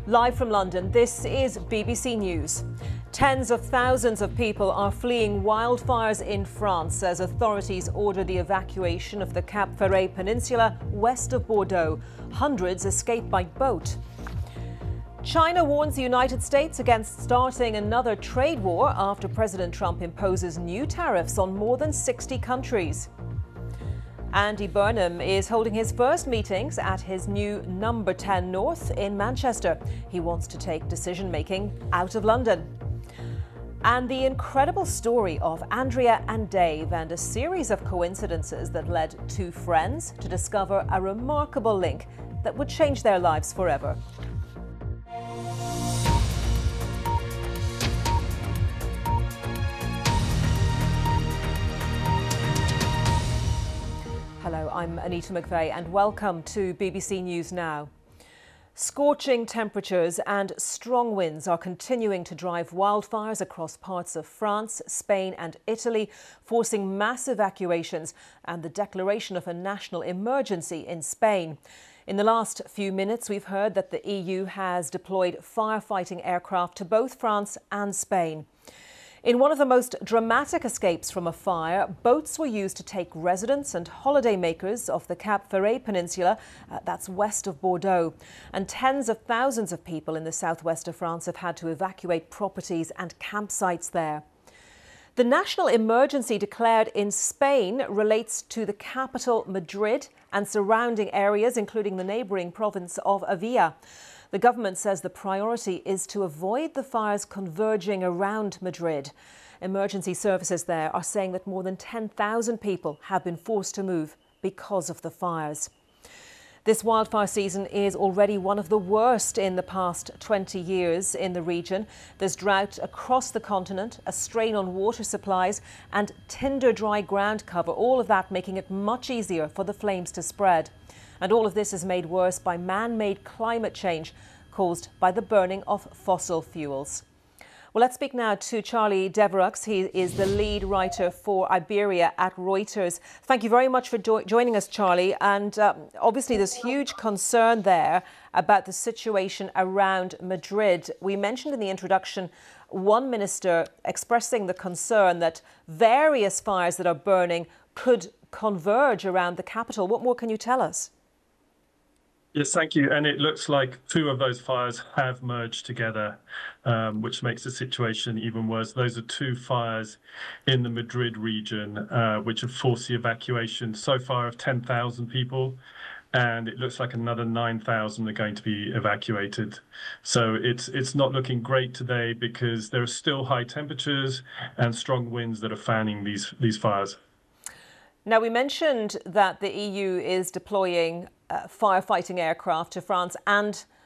Live from London, this is BBC News. Tens of thousands of people are fleeing wildfires in France as authorities order the evacuation of the Cap Ferret Peninsula west of Bordeaux. Hundreds escape by boat. China warns the United States against starting another trade war after President Trump imposes new tariffs on more than 60 countries. Andy Burnham is holding his first meetings at his new Number 10 North in Manchester. He wants to take decision-making out of London. And the incredible story of Andrea and Dave and a series of coincidences that led two friends to discover a remarkable link that would change their lives forever. Hello, I'm Anita McVeigh and welcome to BBC News Now. Scorching temperatures and strong winds are continuing to drive wildfires across parts of France, Spain and Italy, forcing mass evacuations and the declaration of a national emergency in Spain. In the last few minutes, we've heard that the EU has deployed firefighting aircraft to both France and Spain. In one of the most dramatic escapes from a fire, boats were used to take residents and holidaymakers off the Cap Ferret Peninsula, that's west of Bordeaux. And tens of thousands of people in the southwest of France have had to evacuate properties and campsites there. The national emergency declared in Spain relates to the capital, Madrid, and surrounding areas, including the neighbouring province of Avia. The government says the priority is to avoid the fires converging around Madrid. Emergency services there are saying that more than 10,000 people have been forced to move because of the fires. This wildfire season is already one of the worst in the past 20 years in the region. There's drought across the continent, a strain on water supplies and tinder-dry ground cover, all of that making it much easier for the flames to spread. And all of this is made worse by man-made climate change caused by the burning of fossil fuels. Well, let's speak now to Charlie Devereux. He is the lead writer for Iberia at Reuters. Thank you very much for joining us, Charlie. And obviously there's huge concern there about the situation around Madrid. We mentioned in the introduction one minister expressing the concern that various fires that are burning could converge around the capital. What more can you tell us? Yes, thank you. And it looks like two of those fires have merged together, which makes the situation even worse. Those are two fires in the Madrid region, which have forced the evacuation so far of 10,000 people. And it looks like another 9,000 are going to be evacuated. So it's not looking great today because there are still high temperatures and strong winds that are fanning these fires. Now, we mentioned that the EU is deploying firefighting aircraft to France and